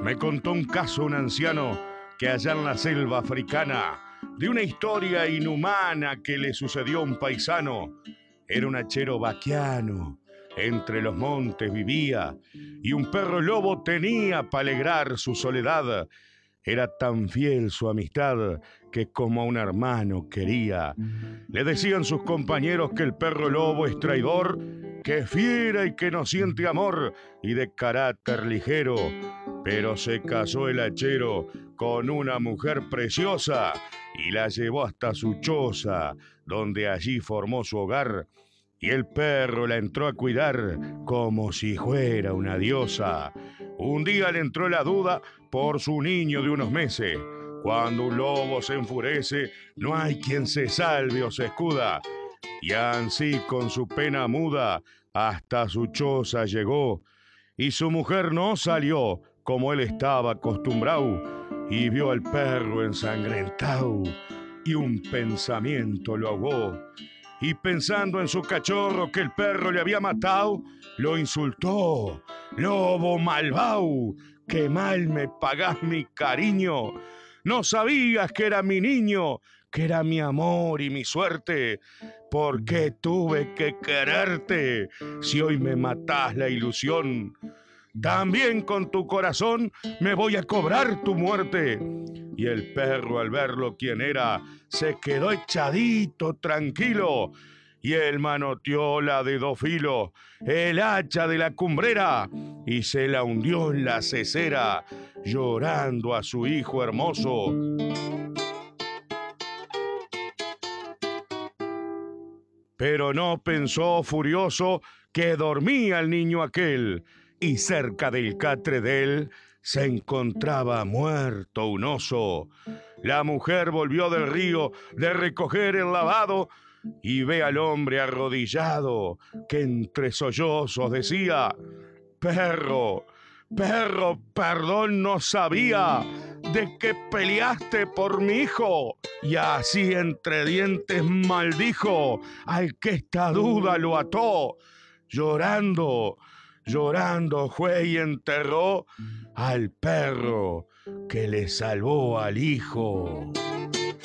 Me contó un caso un anciano que allá en la selva africana, de una historia inhumana que le sucedió a un paisano. Era un hachero vaquiano, entre los montes vivía, y un perro lobo tenía para alegrar su soledad. Era tan fiel su amistad que como a un hermano quería. Le decían sus compañeros que el perro lobo es traidor, que es fiera y que no siente amor y de carácter ligero. Pero se casó el hachero con una mujer preciosa y la llevó hasta su choza, donde allí formó su hogar. Y el perro la entró a cuidar como si fuera una diosa. Un día le entró la duda por su niño de unos meses. Cuando un lobo se enfurece, no hay quien se salve o se escuda. Y ansí con su pena muda hasta su choza llegó. Y su mujer no salió como él estaba acostumbrado. Y vio al perro ensangrentado y un pensamiento lo ahogó. Y pensando en su cachorro que el perro le había matado, lo insultó. Lobo malvao, qué mal me pagás mi cariño. No sabías que era mi niño, que era mi amor y mi suerte. ¿Por qué tuve que quererte si hoy me matás la ilusión? También con tu corazón me voy a cobrar tu muerte. Y el perro, al verlo quién era, se quedó echadito, tranquilo. Y él manoteó la de dos filos, el hacha de la cumbrera, y se la hundió en la cesera, llorando a su hijo hermoso. Pero no pensó furioso que dormía el niño aquel, y cerca del catre de él se encontraba muerto un oso. La mujer volvió del río de recoger el lavado y ve al hombre arrodillado que entre sollozos decía: perro, perro, perdón, no sabía de que peleaste por mi hijo. Y así entre dientes maldijo al que esta duda lo ató. Llorando, llorando fue y enterró al perro que le salvó al hijo.